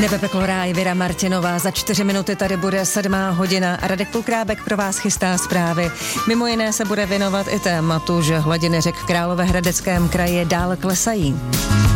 Nebe peklo ráj, Věra Martinová. Za 4 minuty tady bude 7 hodina. Radek Pulkrábek pro vás chystá zprávy. Mimo jiné se bude věnovat i tématu, že hladiny řek v Královéhradeckém kraji dál klesají.